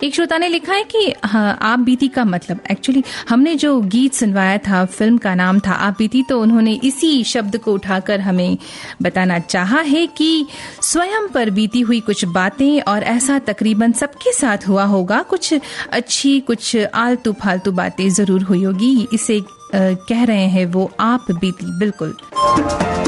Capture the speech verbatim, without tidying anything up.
एक श्रोता ने लिखा है कि हाँ, आप बीती का मतलब, एक्चुअली हमने जो गीत सुनवाया था, फिल्म का नाम था आप बीती, तो उन्होंने इसी शब्द को उठाकर हमें बताना चाहा है कि स्वयं पर बीती हुई कुछ बातें, और ऐसा तकरीबन सबके साथ हुआ होगा। कुछ अच्छी, कुछ आलतू फालतू बातें जरूर हुई होगी। इसे कह रहे हैं वो आप बीती। बिल्कुल।